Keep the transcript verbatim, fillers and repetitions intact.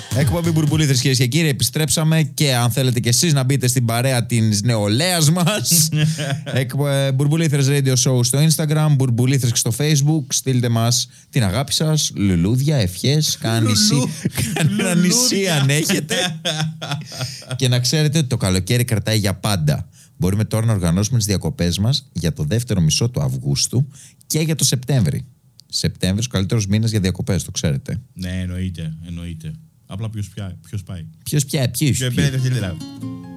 Εκπομπή Μπουρμπουλήθρες, κυρίες και κύριοι, επιστρέψαμε και αν θέλετε και εσείς να μπείτε στην παρέα της νεολαίας μας. Μπουρμπουλήθρες Radio Show στο Instagram, Μπουρμπουλήθρες στο Facebook. Στείλτε μας την αγάπη σας, λουλούδια, ευχές, κανένα νησί αν έχετε. Και να ξέρετε ότι το καλοκαίρι κρατάει για πάντα. Μπορούμε τώρα να οργανώσουμε τις διακοπές μας για το δεύτερο μισό του Αυγούστου και για το Σεπτέμβρη. Σεπτέμβρης, ο καλύτερος μήνας για διακοπές, το ξέρετε. Ναι, εννοείται, εννοείται. Απλά ποιος, ποιος πάει. Ποιος πια, ποιος. Ποιος πάει.